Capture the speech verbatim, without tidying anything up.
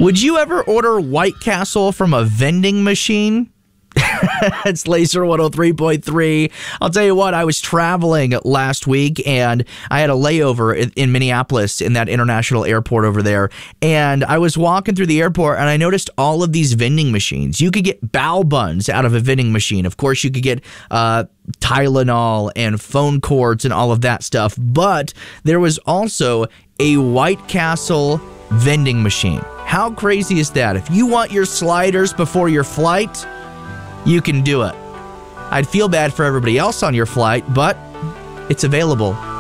Would you ever order White Castle from a vending machine? It's Laser one oh three point three. I'll tell you what, I was traveling last week and I had a layover in, in Minneapolis in that international airport over there. And I was walking through the airport and I noticed all of these vending machines. You could get bao buns out of a vending machine. Of course, you could get uh, Tylenol and phone cords and all of that stuff. But there was also a White Castle vending machine. How crazy is that? If you want your sliders before your flight, you can do it. I'd feel bad for everybody else on your flight, but it's available.